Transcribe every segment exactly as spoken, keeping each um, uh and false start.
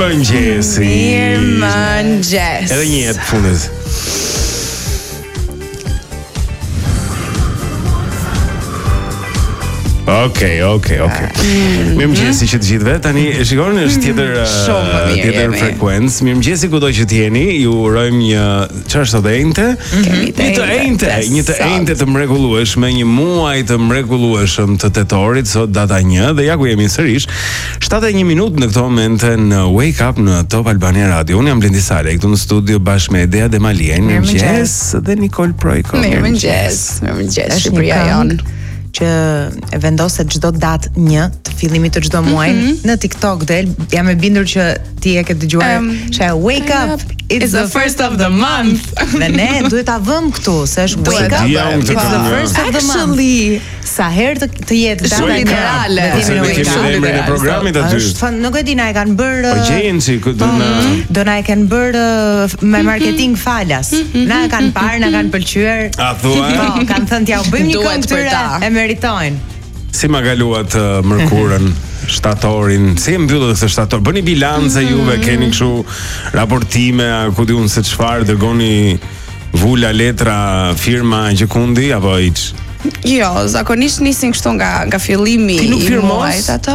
Mirëmëngjes. Mirëmëngjes. Edhe një jetë fundit. Okej, okej, okej. Mirëmëngjesi që të gjithëve. Tani shikoni është tjetër uh, tjetër frekuencë. Mirëmëngjesi kudo që të jeni. Ju urojmë një çfarë sot e njëjtë? Një të njëjtë, një të njëjtë të mrekullueshme, një muaj të mrekullueshëm të tetorit, sot data një dhe ja ku jemi sërish. shtatë e një minutë në këto momente në Wake Up në Top Albania Radio. Unë jam Blendi Sale këtu në studio bashkë me Edea dhe Malien. Mirëmëngjes dhe Nicole Projko. Mirëmëngjes. Mirëmëngjes Shqipëria jon. Që e vendoset çdo datë një të fillimit të çdo muaji mm -hmm. në TikTok del, jam e bindur që ti e ke dëgjuar um, që wake up it's the first of the month. Dhe ne duhet ta vëmë këtu se është wake up it's the first of the month. Sa herë të, të jetë data generale ne kemi në programit aty. Është nuk e di na e kanë bërë. Po gjejnë si do na do na e kanë bërë me marketing falas. Na e kanë parë, na kanë pëlqyer. A thua? Po, kanë thënë ja u bëjmë një këngë këtyre. E meritojnë. Si ma galuat uh, mërkurën, shtatorin, si e mbyllët këtë shtator? Bëni bilance mm. juve, keni kështu raportime, ku di unë se çfarë, dërgoni vula, letra, firma, gjëkundi, apo iç? Jo, zakonisht nisin kështu nga nga fillimi i muajit ato.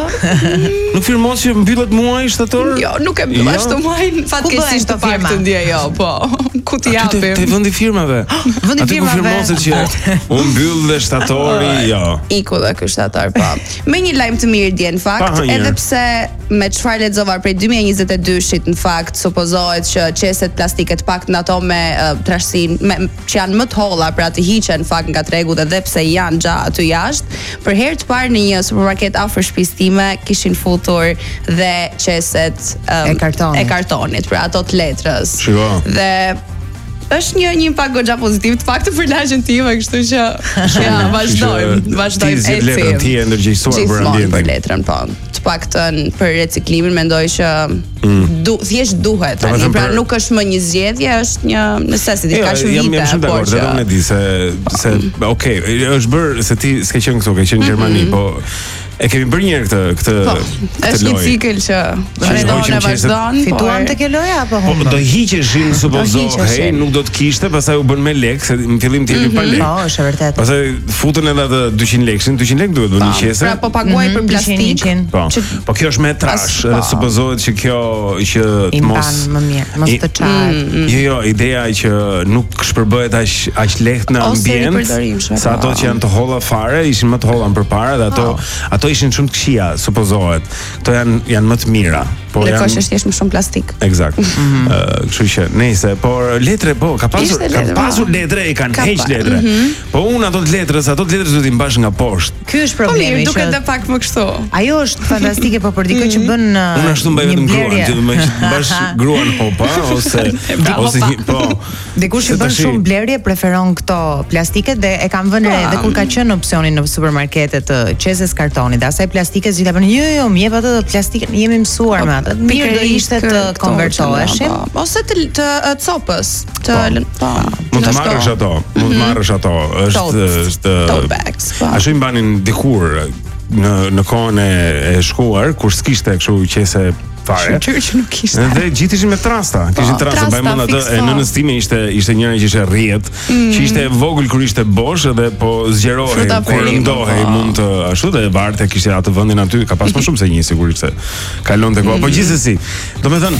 Nuk firmos që mbyllet muaji shtator? Jo, nuk e mbyll ashtu muajin. Fatkeqësisht të pak të ndje jo, po. Ku t'i japim? Te vendi firmave. Vendi firmave. Aty ku firmoset që u mbyll dhe shtatori, jo. Iku dhe ky shtator, po. Me një lajm të mirë dje në fakt, edhe pse me çfarë lexova prej dy mijë e njëzet e dyshit në fakt supozohet që qeset plastike të paktën ato me uh, trashësin që janë më të holla pra të hiqen në fakt nga tregu dhe edhe pse janë gjatë aty jashtë, për herë të parë në një supermarket afër shtëpisë time kishin futur dhe qeset um, e kartonit. E kartonit, pra ato të letrës. Shiko. Dhe është një një impakt goxha pozitiv të faktë për lagjen time, kështu që ja vazhdojmë, vazhdojmë e letrën ti e ndërgjegjësuar për ambientin. Për letrën, po. Të paktën për reciklimin mendoj që mm. du, thjesht duhet tani, pra për... nuk është më një zgjedhje, është një necessity, ka shumë vite. Jam shumë dakord, edhe unë e di se se okay, është bërë se ti s'ke qenë këtu, ke qenë në Gjermani, po e kemi bërë një herë këtë këtë po, këtë është një cikël që vazhdon e vazhdon. Fituam tek loja apo humbëm? Po do hiqeshin supozohej, nuk do të kishte, pastaj u bën me lekë, se në fillim ti jeni pa lekë. Po, është vërtet. Pastaj futën edhe atë dyqind lekë, dyqind lekë duhet bëni qese. Pra po paguaj për plastik. Po. Po kjo është me trash, edhe supozohet që kjo që të mos më mirë, mos të çaj. Jo, jo, ideja që nuk shpërbëhet aq aq lehtë në ambient, sa ato që janë të holla fare, ishin më të holla më përpara dhe ato ato ishin shumë të këqija, supozohet. Kto janë janë më të mira. Po janë kosh është më shumë plastik. Eksakt. Ë, kështu që nëse, por letre po, ka pasur ka pasur letre e kanë heq letre. Po unë ato të letrës, ato të letrës do t'i mbash nga poshtë. Ky është problemi. Po duket edhe pak më kështu. Ajo është fantastike, po për dikë që bën unë ashtu mbaj vetëm gruan, që do të mbash gruan hopa ose ose po. Dikush që bën shumë blerje preferon këto plastiket dhe e kam vënë re edhe kur ka qenë opsionin në supermarketet të qeses kartonit, dhe asaj plastike zgjidha bën jo jo, më jep atë plastikën, jemi mësuar me atë. Mirë do ishte të konvertoheshim ose të të copës, të mund të marrësh ato, mund të marrësh ato, është është ashtu i mbanin dikur në në kohën e shkuar kur s'kishte kështu qese fare. Që nuk kishte. Dhe gjithë ishin me trasta, kishin trasta, mbajmë atë e nënës time ishte ishte njëra që ishte rrjet, që ishte vogël kur ishte bosh dhe po zgjerohej, kur rëndohej mund të ashtu dhe varte kishte atë vendin aty, ka pas më shumë se një sigurisht se kalonte koha. Po gjithsesi, domethënë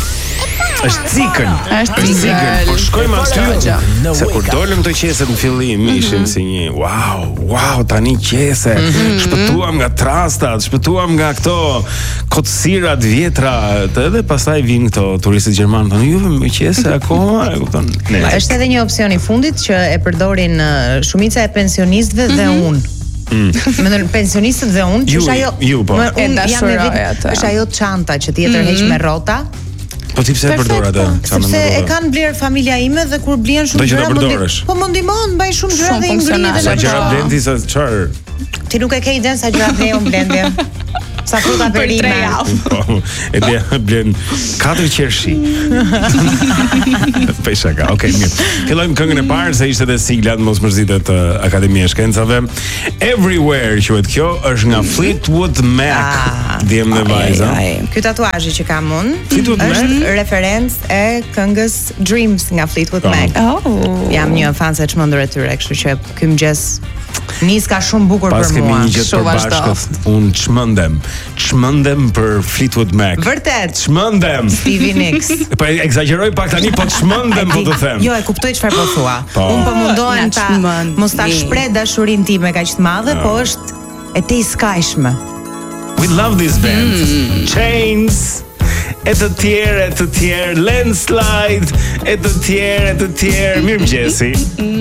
është cikël. Është cikël. Po shkojmë aty. Se kur dolëm të qeset në fillim ishin si një wow, wow, tani qese. Shpëtuam nga trastat, shpëtuam nga këto kotësirat vjetra, edhe pastaj vinë këto turistët gjermanë, thonë juve me qese akoma, e kupton. Është edhe një opsion i fundit që e përdorin shumica e pensionistëve dhe unë. Mendon pensionistët dhe unë, që është ajo. Është ajo çanta që ti e tërheq me rrota. Po ti pse e përdor atë? Sepse e kanë bler familja ime dhe kur blien shumë gjëra po më ndihmon, mbaj shumë gjëra dhe i ngri edhe sa gjëra blendi sa çfarë? Ti nuk e ke iden sa gjëra blej un Blendi. Sa fruta perime. Po, e dhe blen katër qershi. Pesha ka. Okej, mirë. Fillojmë këngën e parë se ishte edhe sigla mos mërzitet uh, Akademia e Shkencave. Everywhere quhet kjo, është nga Fleetwood Mac. Diem dhe vajza. Ky tatuazh që kam unë është referencë e këngës Dreams nga Fleetwood Mac. Oh. Jam një fan e çmendur e tyre, kështu që ky mëngjes nis ka shumë bukur Pas për mua. Pas kemi një gjë të bashkët. Unë çmendem. Çmendem për Fleetwood Mac. Vërtet. Çmendem. Stevie Nicks. Po egzagjeroj pak tani, po çmendem po të them. Jo, e kuptoj çfarë po thua. Unë po mundohem ta mos ta shpreh dashurinë time kaq të madhe, po është e te i skajshme. We love this band. Mm. Chains. E të tjerë, e të tjerë, Landslide, e të tjerë, e të tjerë. Mirëmëngjesi.